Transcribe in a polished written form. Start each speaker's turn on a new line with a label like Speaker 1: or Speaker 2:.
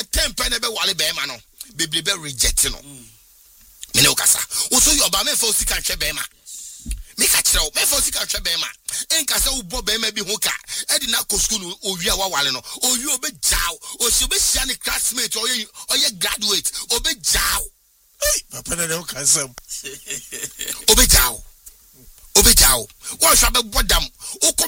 Speaker 1: temper na be wale be ma no bebre be reject no me ne okasa wo so yo ba me fa osika hwe be ma me ka kire wo me fa osika hwe be ma enka se wo bo be ma bi ho ka e di na ko school no owi a wale no owi obe jaw o si obe sia ne classmate oye graduate obe jaw
Speaker 2: papa na o ka sam
Speaker 1: obe jaw wo hwa be bodam